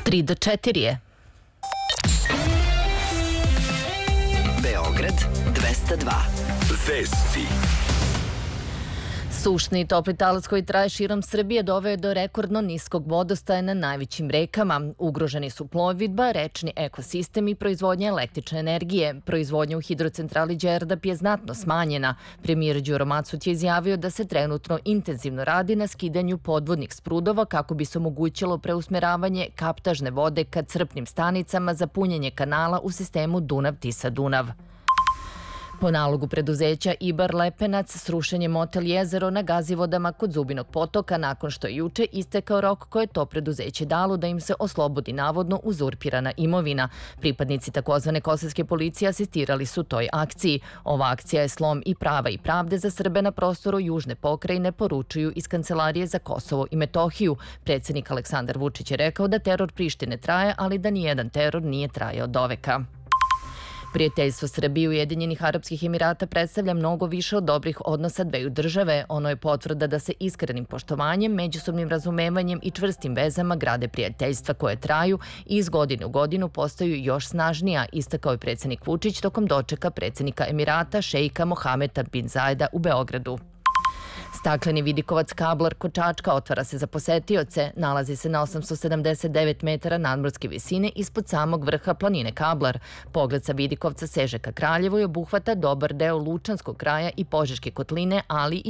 3 do 4 je. Beograd 202. Vesti. Sušni i topli talas koji traje širom Srbije doveo je do rekordno niskog vodostaja na najvećim rekama. Ugroženi su plovidba, rečni ekosistem i proizvodnja električne energije. Proizvodnja u hidrocentrali Đerdap je znatno smanjena. Premijer Đuro Macut je izjavio da se trenutno intenzivno radi na skidanju podvodnih sprudova kako bi se omogućilo preusmeravanje kaptažne vode ka crpnim stanicama za punjenje kanala u sistemu Dunav-Tisa-Dunav. Po nalogu preduzeća Ibar Lepenac, srušen je motel Jezero na Gazivodama kod Zubinog potoka nakon što je juče istekao rok koje je to preduzeće dalo da im se oslobodi navodno uzurpirana imovina. Pripadnici takozvane kosovske policije asistirali su toj akciji. Ova akcija je slom i prava i pravde za Srbe na prostoru južne pokrajine, poručuju iz Kancelarije za Kosovo i Metohiju. Predsjednik Aleksandar Vučić je rekao da teror Prištine traje, ali da nijedan teror nije trajao doveka. Prijateljstvo Srbije i Ujedinjenih Arapskih Emirata predstavlja mnogo više od dobrih odnosa dveju države. Ono je potvrda da se iskrenim poštovanjem, međusobnim razumevanjem i čvrstim vezama grade prijateljstva koje traju i iz godine u godinu postaju još snažnija, istakao je predsjednik Vučić tokom dočeka predsjednika Emirata šejka Mohameda bin Zajeda u Beogradu. Stakleni vidikovac Kablar kod Čačka otvara se za posetioce. Nalazi se na 879 metara nadmorske visine ispod samog vrha planine Kablar. Pogled sa vidikovca seže ka Kraljevu i obuhvata dobar deo Lučanskog kraja i Požeške kotline, ali i